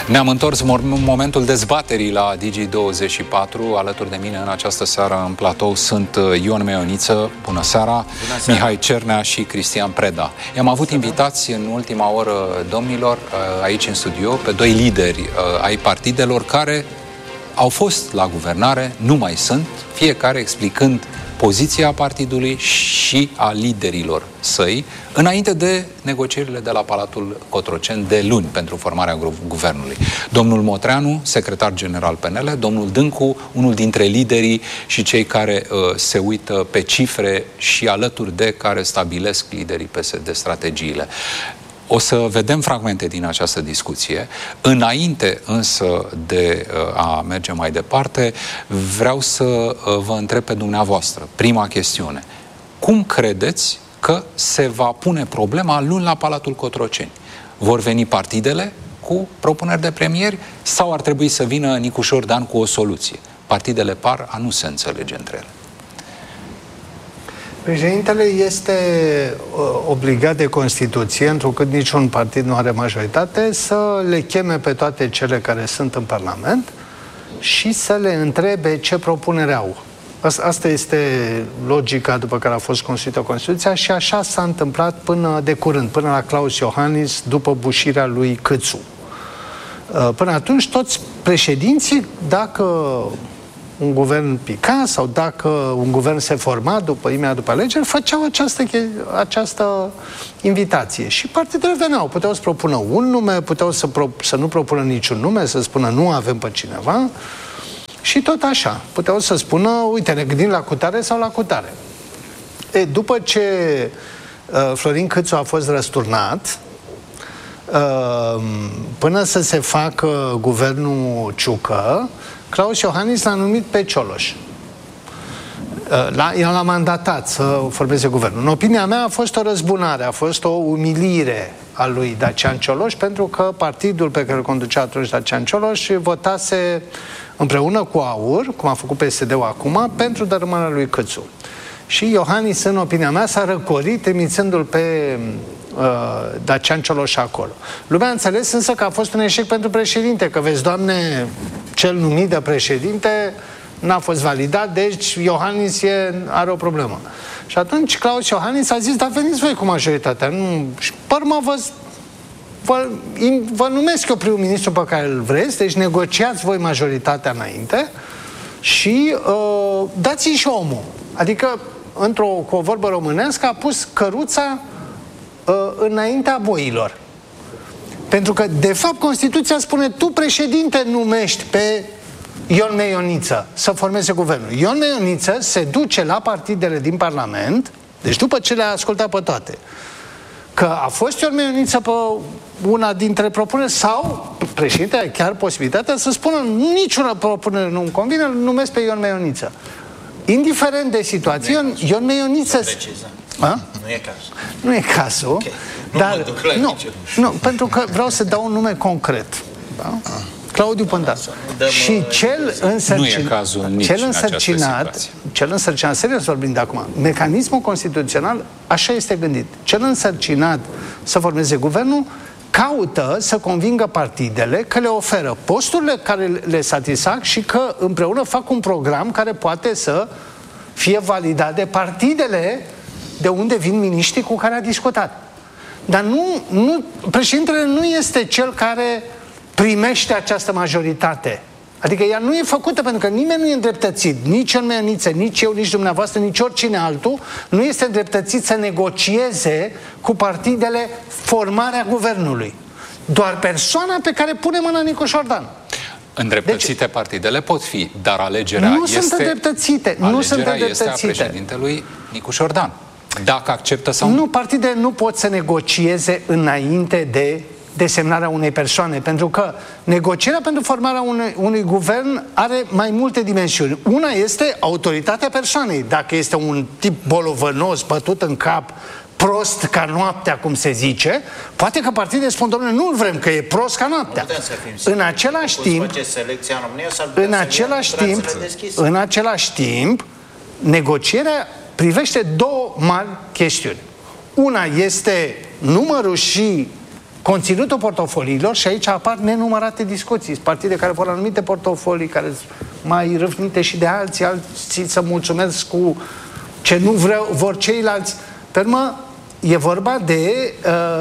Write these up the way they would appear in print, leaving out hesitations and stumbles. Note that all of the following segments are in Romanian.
Ne-am întors în momentul dezbaterii la Digi24. Alături de mine în această seară în platou sunt Ion Meioniță, bună seara, Mihai Cernea și Cristian Preda. I-am avut invitați în ultima oră, domnilor, aici în studio, pe doi lideri ai partidelor care au fost la guvernare, nu mai sunt, fiecare explicând poziția partidului și a liderilor săi, înainte de negocierile de la Palatul Cotroceni de luni pentru formarea guvernului. Domnul Motreanu, secretar general PNL, domnul Dâncu, unul dintre liderii și cei care se uită pe cifre și alături de care stabilesc liderii PSD strategiile. O să vedem fragmente din această discuție. Înainte însă de a merge mai departe, vreau să vă întreb pe dumneavoastră. Prima chestiune. Cum credeți că se va pune problema luni la Palatul Cotroceni? Vor veni partidele cu propuneri de premieri sau ar trebui să vină Nicu Șordan cu o soluție? Partidele par a nu se înțelege între ele. Președintele este obligat de Constituție, întrucât niciun partid nu are majoritate, să le cheme pe toate cele care sunt în Parlament și să le întrebe ce propunere au. Asta este logica după care a fost construită Constituția și așa s-a întâmplat până de curând, până la Klaus Iohannis, după bușirea lui Câțu. Până atunci, toți președinții, dacă un guvern pica sau dacă un guvern se forma imediat după alegeri, făceau această invitație. Și partidele veneau, puteau să propună un nume, puteau să nu propună niciun nume, să spună nu avem pe cineva și tot așa. Puteau să spună, uite, ne gândim la cutare sau la cutare. După ce Florin Câțu a fost răsturnat, până să se facă guvernul Ciucă, Klaus Iohannis l-a numit pe Cioloș. El l-a mandatat să formeze guvernul. În opinia mea a fost o răzbunare, a fost o umilire a lui Dacian Cioloș, pentru că partidul pe care îl conducea atunci Dacian Cioloș votase împreună cu AUR, cum a făcut PSD-ul acum, pentru dărâmarea lui Câțu. Și Iohannis, în opinia mea, s-a răcorit emițându-l pe Dacian Cioloș acolo. Lumea a înțeles însă că a fost un eșec pentru președinte, că vezi, Doamne, cel numit de președinte n-a fost validat, deci Iohannis are o problemă. Și atunci Klaus Iohannis a zis, dar veniți voi cu majoritatea. Și pe urmă vă numesc eu prim-ministru pe care îl vreți, deci negociați voi majoritatea înainte și dați-i și omul. Adică, cu o vorbă românească, a pus căruța înaintea boilor. Pentru că, de fapt, Constituția spune, tu, președinte, numești pe Ion Meioniță să formeze guvernul. Ion Meioniță se duce la partidele din Parlament, deci după ce le-a ascultat pe toate, că a fost Ion Meioniță pe una dintre propuneri sau președintele are chiar posibilitatea să spună niciuna propunere nu-mi convine, îl numesc pe Ion Meioniță. Indiferent de situație, Ion Meioniță... Nu e cazul. Nu e cazul, okay. Dar nu, pentru că vreau să dau un nume concret. Da? Claudiu Pândat. Și cel însărcinat, serios vorbind de acum, mecanismul constituțional așa este gândit. Cel însărcinat să formeze guvernul caută să convingă partidele că le oferă posturile care le satisfac și că împreună fac un program care poate să fie validat de partidele de unde vin miniștrii cu care a discutat. Dar președintele nu este cel care primește această majoritate. Adică ea nu e făcută pentru că nimeni nu e îndreptățit, nici Ion Meioniță, nici eu, nici dumneavoastră, nici oricine altul, nu este îndreptățit să negocieze cu partidele formarea guvernului. Doar persoana pe care pune mâna Nicu Șordan. Îndreptățite partidele pot fi, dar alegerea nu sunt îndreptățite. Este a președintelui Nicu Șordan. Dacă acceptă sau nu. Nu, partidele nu pot să negocieze înainte de desemnarea unei persoane, pentru că negocierea pentru formarea unui guvern are mai multe dimensiuni. Una este autoritatea persoanei. Dacă este un tip bolovănos, bătut în cap, prost ca noaptea, cum se zice, poate că partidele spun, domnule, nu-l vrem, că e prost ca noaptea. În același timp, negocierea privește două mari chestiuni. Una este numărul și conținutul portofoliilor, și aici apar nenumărate discuții. Partide care vor anumite portofolii, care sunt mai râvnite și de alții să mulțumesc cu ce nu vor ceilalți. Pe urmă, e vorba de,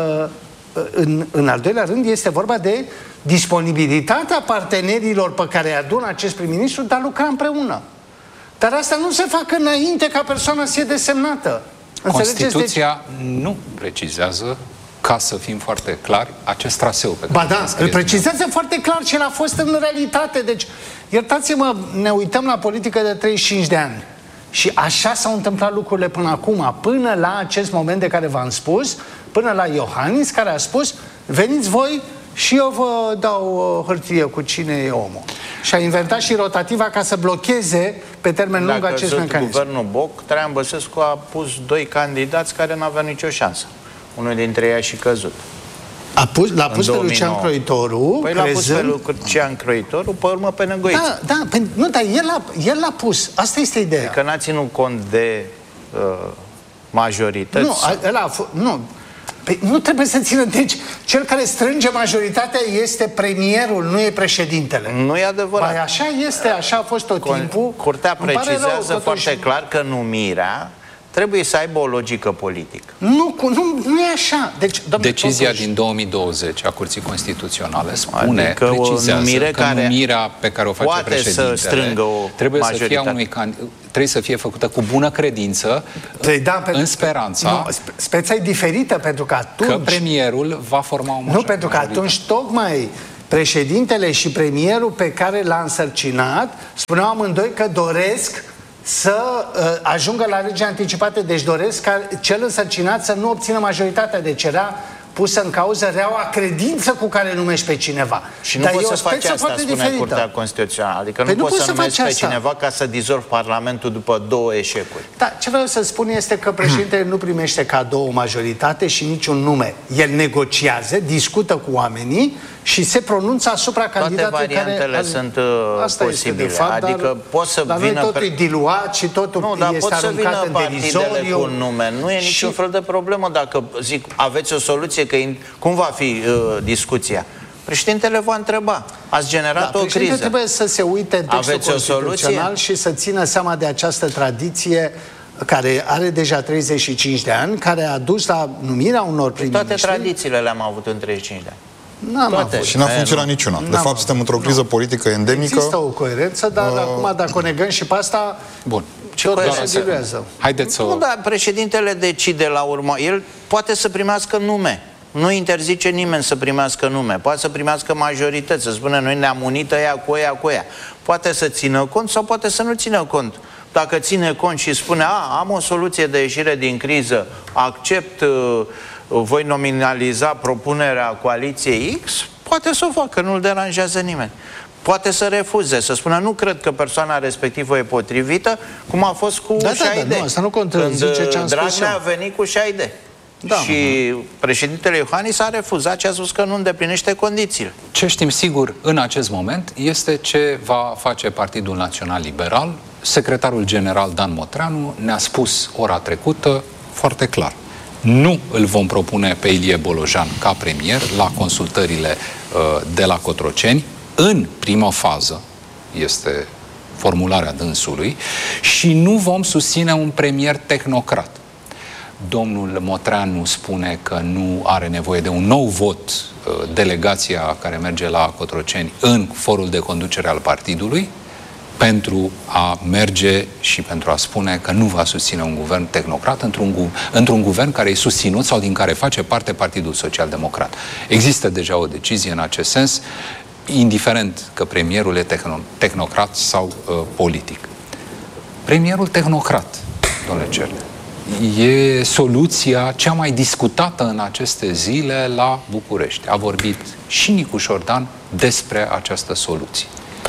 în al doilea rând, este vorba de disponibilitatea partenerilor pe care îi adună acest prim-ministru de a lucra împreună. Dar asta nu se fac înainte ca persoana să fie desemnată. Constituția nu precizează, ca să fim foarte clari, acest traseu pe care îl precizează foarte clar și el a fost în realitate. Deci, iertați-mă, ne uităm la politică de 35 de ani. Și așa s-au întâmplat lucrurile până acum, până la acest moment de care v-am spus, până la Iohannis, care a spus, veniți voi și eu vă dau o hârtie cu cine e omul. Și a inventat și rotativa ca să blocheze pe termen lung acest mecanism. Guvernul Boc, Traian Băsescu a pus 2 candidați care nu aveau nicio șansă. Unul dintre ei a și căzut. L-a pus pe Lucian Croitoru. Păi l-a pus pe Lucian Croitoru, pe urmă pe Negoiță. Nu, dar el l-a pus. Asta este ideea. Că n-a ținut cont de majorități. Păi nu trebuie să țină. Deci, cel care strânge majoritatea este premierul, nu e președintele. Nu e adevărat. Păi așa este, așa a fost tot timpul. Curtea precizează foarte clar că numirea trebuie să aibă o logică politică. Nu e așa. Deci, decizia din 2020 a Curții Constituționale spune, precizează că numirea pe care o face președintele trebuie să fie făcută cu bună credință, în speranța speța e diferită, pentru că atunci că premierul va forma o majoritate. Nu, pentru că atunci tocmai președintele și premierul pe care l-a însărcinat spuneau amândoi că doresc să ajungă la alegeri anticipate, deci doresc ca cel însărcinat să nu obțină majoritatea, deci era pusă în cauză reaua credință cu care numești pe cineva. Și nu poți să faci asta, spune Curtea Constituțională. Adică nu poți să numești pe cineva ca să dizolvi Parlamentul după 2 eșecuri. Da, ce vreau să spun este că președintele nu primește cadou o majoritate și niciun nume. El negociază, discută cu oamenii și se pronunță asupra candidatului care... Toate variantele sunt posibile. Adică poți să vină... Dar totul e diluat și totul este aruncat în derizoriu. Cu nume. Nu e niciun fel de problemă dacă zic, aveți o soluție, că cum va fi discuția? Președintele va întreba. Ați generat o criză. Președintele trebuie să se uite în textul constituțional și să țină seama de această tradiție care are deja 35 de ani, care a dus la numirea unor prim-ministri. Toate tradițiile le-am avut în 35 de ani. Și n-a funcționat niciuna. De fapt, suntem într-o criză politică endemică. Există o coerență, dar acum, dacă o negăm și pe asta, totul se diluează. Haideți să... Nu, dar președintele decide la urmă. El poate să primească nume. Nu interzice nimeni să primească nume. Poate să primească majorități, să spună noi ne-am unit ăia cu ăia cu ăia. Poate să țină cont sau poate să nu țină cont. Dacă ține cont și spune, am o soluție de ieșire din criză, accept, voi nominaliza propunerea coaliției X, poate să o facă, nu-l deranjează nimeni. Poate să refuze, să spună, nu cred că persoana respectivă e potrivită, cum a fost cu Șaide. Nu, asta nu contrazice ce am spus eu. Dragnea a venit cu Șaide. Și președintele Iohannis a refuzat și a spus că nu îndeplinește condițiile. Ce știm sigur în acest moment este ce va face Partidul Național Liberal. Secretarul general Dan Motreanu ne-a spus ora trecută foarte clar. Nu îl vom propune pe Ilie Bolojan ca premier la consultările de la Cotroceni. În prima fază este formularea dânsului și nu vom susține un premier tehnocrat. Domnul Motreanu spune că nu are nevoie de un nou vot delegația care merge la Cotroceni în forul de conducere al partidului pentru a merge și pentru a spune că nu va susține un guvern tehnocrat într-un guvern care e susținut sau din care face parte Partidul Social-Democrat. Există deja o decizie în acest sens, indiferent că premierul e tehnocrat sau politic. Premierul tehnocrat, domnule Cerne, e soluția cea mai discutată în aceste zile la București. A vorbit și Nicu Șordan despre această soluție.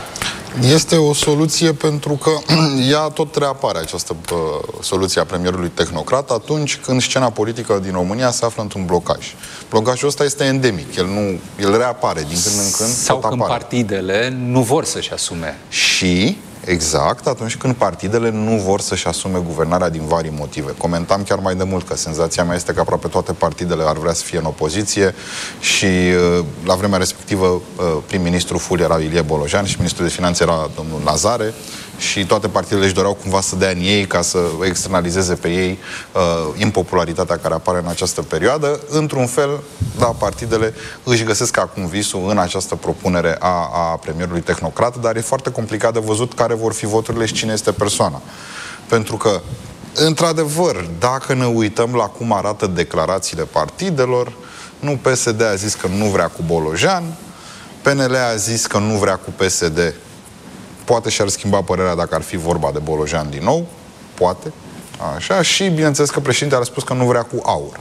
Este o soluție pentru că ea tot reapare, această soluție a premierului tehnocrat, atunci când scena politică din România se află într-un blocaj. Blocajul ăsta este endemic, el reapare din când în când. Sau când partidele nu vor să-și asume. Și Exact, atunci când partidele nu vor să-și asume guvernarea din vari motive. Comentam chiar mai de mult că senzația mea este că aproape toate partidele ar vrea să fie în opoziție și la vremea respectivă prim-ministru Ful era Ilie Bolojan și ministrul de finanțe era domnul Lazare și toate partidele își doreau cumva să dea în ei ca să externalizeze pe ei impopularitatea care apare în această perioadă. Într-un fel, da, partidele își găsesc acum visul în această propunere a premierului tehnocrat, dar e foarte complicat de văzut care vor fi voturile și cine este persoana. Pentru că, într-adevăr, dacă ne uităm la cum arată declarațiile partidelor, nu PSD a zis că nu vrea cu Bolojan, PNL a zis că nu vrea cu PSD. Poate și-ar schimba părerea dacă ar fi vorba de Bolojan din nou, poate, așa, și bineînțeles că președintele a spus că nu vrea cu AUR.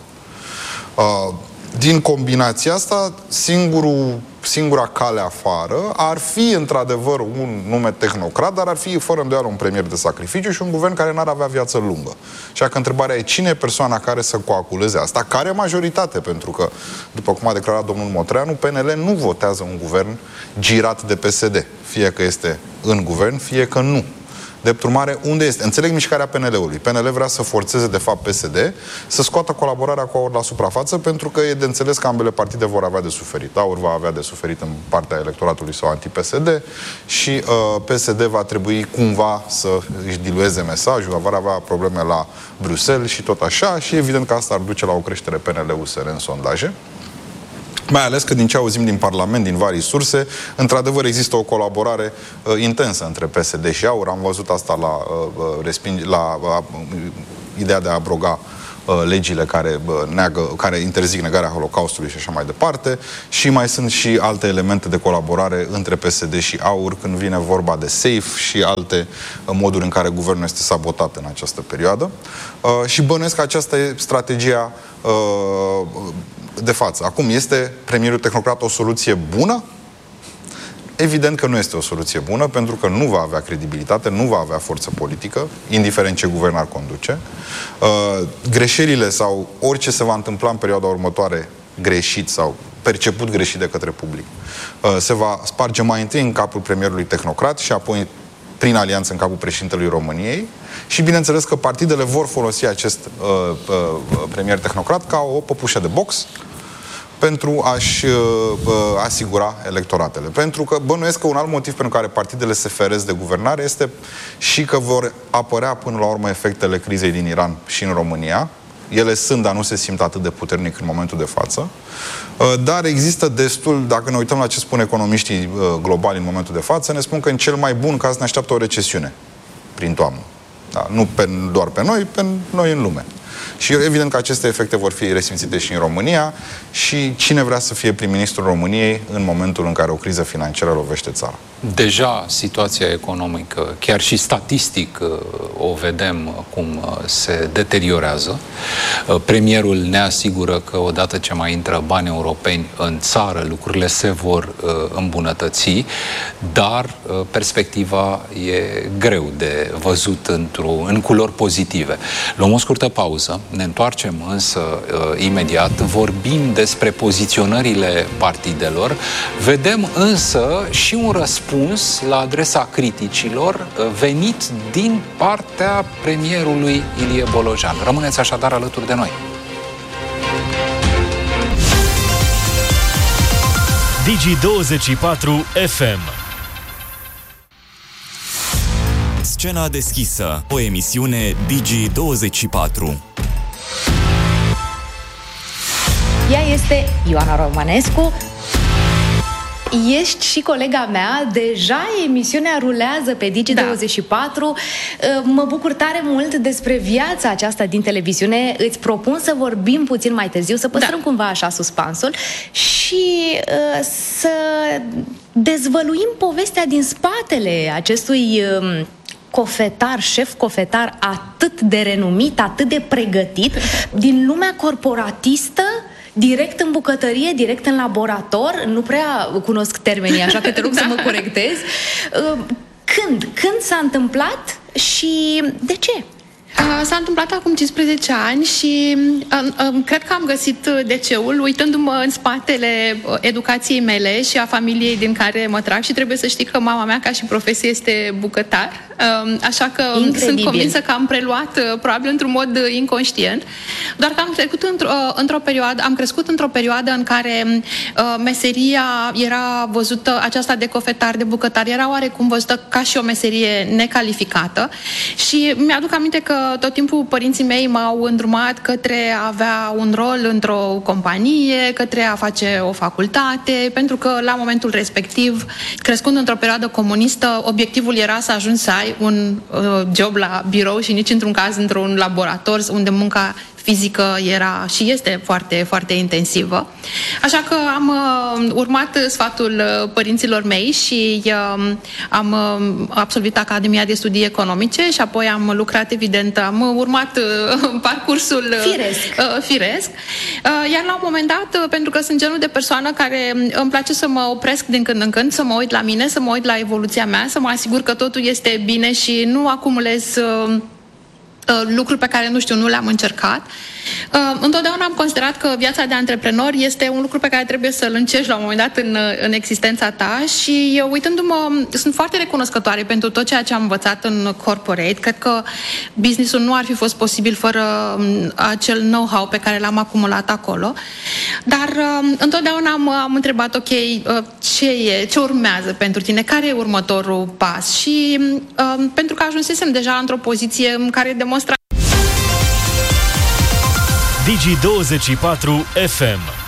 Din combinația asta, singura cale afară ar fi într-adevăr un nume tehnocrat, dar ar fi fără îndoială un premier de sacrificiu și un guvern care n-ar avea viață lungă. Și că întrebarea e cine e persoana care să coaculeze asta, care majoritate, pentru că, după cum a declarat domnul Motreanu, PNL nu votează un guvern girat de PSD, fie că este în guvern, fie că nu. Drept urmare, unde este? Înțeleg mișcarea PNL-ului. PNL vrea să forțeze, de fapt, PSD să scoată colaborarea cu AUR la suprafață, pentru că e de înțeles că ambele partide vor avea de suferit. AUR va avea de suferit în partea electoratului sau anti-PSD și PSD va trebui cumva să își dilueze mesajul, va avea probleme la Bruxelles și tot așa și evident că asta ar duce la o creștere PNL-USR în sondaje. Mai ales că din ce auzim din Parlament, din varii surse, într-adevăr există o colaborare intensă între PSD și AUR. Am văzut asta la ideea de a abroga legile care interzic negarea Holocaustului și așa mai departe. Și mai sunt și alte elemente de colaborare între PSD și AUR când vine vorba de SAFE și alte moduri în care guvernul este sabotat în această perioadă. Și bănuiesc că aceasta e strategia de față. Acum, este premierul tehnocrat o soluție bună? Evident că nu este o soluție bună, pentru că nu va avea credibilitate, nu va avea forță politică, indiferent ce guvern ar conduce. Greșelile sau orice se va întâmpla în perioada următoare greșit sau perceput greșit de către public, se va sparge mai întâi în capul premierului tehnocrat și apoi prin alianță în capul președintelui României și bineînțeles că partidele vor folosi acest premier tehnocrat ca o păpușă de box pentru a-și asigura electoratele. Pentru că bănuiesc că un alt motiv pentru care partidele se feresc de guvernare este și că vor apărea până la urmă efectele crizei din Iran și în România. Ele sunt, dar nu se simt atât de puternic în momentul de față. Dar există destul, dacă ne uităm la ce spun economiștii globali în momentul de față, ne spun că în cel mai bun caz ne așteaptă o recesiune prin toamnă. Da? Nu doar pe noi în lume. Și evident că aceste efecte vor fi resimțite și în România și cine vrea să fie prim-ministrul României în momentul în care o criză financiară lovește țara. Deja situația economică, chiar și statistic, o vedem cum se deteriorează. Premierul ne asigură că odată ce mai intră bani europeni în țară, lucrurile se vor îmbunătăți, dar perspectiva e greu de văzut în culori pozitive. Luăm o scurtă pauză, ne întoarcem însă imediat, vorbim despre poziționările partidelor, vedem însă și un răspuns la adresa criticilor venit din partea premierului Ilie Bolojan. Rămâneți așadar alături de noi. Digi24 FM. Scena deschisă, o emisiune Digi24. Ea este Ioana Romanescu. Ești și colega mea, deja emisiunea rulează pe Digi24. Mă bucur tare mult despre viața aceasta din televiziune. Îți propun să vorbim puțin mai târziu, să păstrăm cumva așa suspansul și să dezvăluim povestea din spatele acestui șef cofetar atât de renumit, atât de pregătit, din lumea corporatistă, direct în bucătărie, direct în laborator. Nu prea cunosc termenii, așa că te rog să mă corectezi. Când s-a întâmplat și de ce? S-a întâmplat acum 15 ani și cred că am găsit DC-ul uitându-mă în spatele educației mele și a familiei din care mă trag și trebuie să știi că mama mea ca și profesie este bucătar, așa că sunt convinsă că am preluat probabil într-un mod inconștient, doar că am crescut într-o perioadă în care meseria era văzută, aceasta de cofetar, de bucătar, era oarecum văzută ca și o meserie necalificată și mi-aduc aminte că tot timpul părinții mei m-au îndrumat către a avea un rol într-o companie, către a face o facultate, pentru că la momentul respectiv, crescând într-o perioadă comunistă, obiectivul era să ajungi să ai un job la birou și nici într-un caz într-un laborator unde munca fizică era și este foarte, foarte intensivă. Așa că am urmat sfatul părinților mei și am absolvit Academia de Studii Economice și apoi am lucrat, evident, am urmat parcursul firesc. Iar la un moment dat, pentru că sunt genul de persoană care îmi place să mă opresc din când în când, să mă uit la mine, să mă uit la evoluția mea, să mă asigur că totul este bine și nu acumulez lucruri pe care, nu le-am încercat. Întotdeauna am considerat că viața de antreprenor este un lucru pe care trebuie să-l încerci la un moment dat în existența ta și uitându-mă, sunt foarte recunoscătoare pentru tot ceea ce am învățat în corporate. Cred că business-ul nu ar fi fost posibil fără acel know-how pe care l-am acumulat acolo. Dar întotdeauna am întrebat, ok, ce urmează pentru tine? Care e următorul pas? Și pentru că ajunsesem deja într-o poziție în care demonstra Digi24 FM